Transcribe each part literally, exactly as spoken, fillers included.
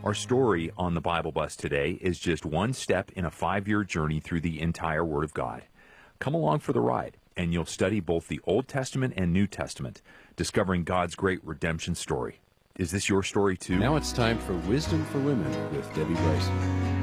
Our story on the Bible Bus today is just one step in a five-year journey through the entire Word of God. Come along for the ride, and you'll study both the Old Testament and New Testament, discovering God's great redemption story. Is this your story too? Now it's time for Wisdom for Women with Debbie Bryson.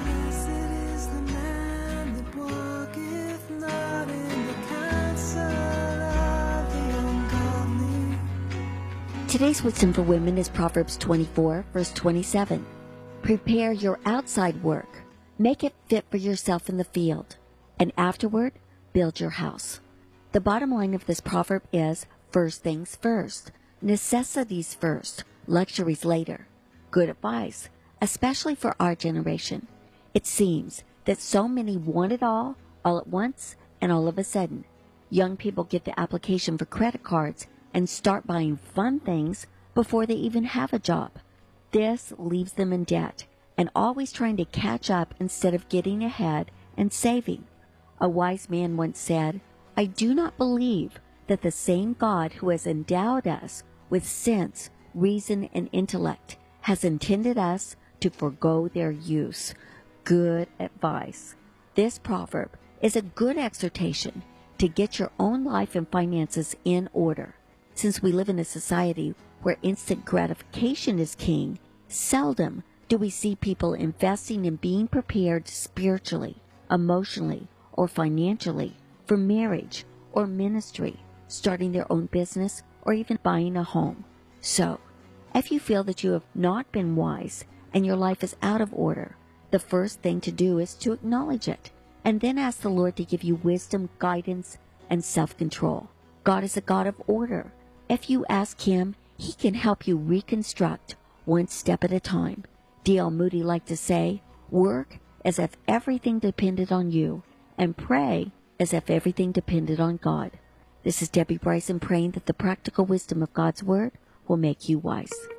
Today's Wisdom for Women is Proverbs twenty-four, verse twenty-seven. Prepare your outside work. Make it fit for yourself in the field. And afterward, build your house. The bottom line of this proverb is, first things first. Necessities first. Luxuries later. Good advice, especially for our generation. It seems that so many want it all, all at once, and all of a sudden. Young people get the application for credit cards and start buying fun things before they even have a job. This leaves them in debt and always trying to catch up instead of getting ahead and saving. A wise man once said, "I do not believe that the same God who has endowed us with sense, reason, and intellect has intended us to forego their use." Good advice. This proverb is a good exhortation to get your own life and finances in order. Since we live in a society where instant gratification is king, seldom do we see people investing in being prepared spiritually, emotionally, or financially for marriage or ministry, starting their own business, or even buying a home. So, if you feel that you have not been wise and your life is out of order, the first thing to do is to acknowledge it, and then ask the Lord to give you wisdom, guidance, and self-control. God is a God of order. If you ask Him, He can help you reconstruct one step at a time. D L Moody liked to say, work as if everything depended on you, and pray as if everything depended on God. This is Debbie Bryson praying that the practical wisdom of God's Word will make you wise.